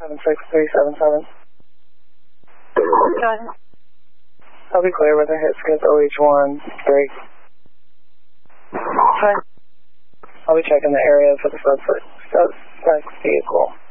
76377. Go ahead. I'll be clear with a hit skip OH1 break. Go ahead. I'll be checking the area for the suspect vehicle.